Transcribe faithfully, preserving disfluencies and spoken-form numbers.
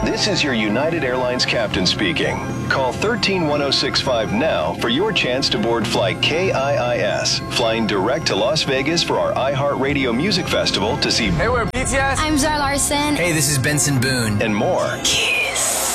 This is your United Airlines captain speaking. Call one three one zero six five now for your chance to board flight K I I S, flying direct to Las Vegas for our iHeartRadio Music Festival to see Hey, we're B T S. I'm Zara Larson. Hey, this is Benson Boone. and more.